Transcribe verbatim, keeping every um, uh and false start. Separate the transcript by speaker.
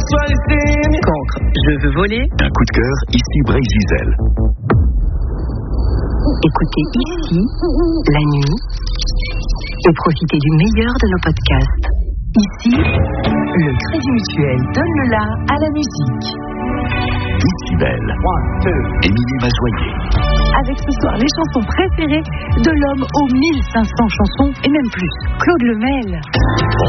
Speaker 1: Cancre, je veux voler.
Speaker 2: Un coup de cœur, ici Bray Zizel.
Speaker 3: Écoutez ici, la nuit, et profitez du meilleur de nos podcasts. Ici, le Crédit Mutuel donne le la à la musique.
Speaker 2: Décibel. Émilie Mazoyer.
Speaker 3: Avec ce soir les chansons préférées de l'homme aux mille cinq cents chansons, et même plus, Claude Lemel.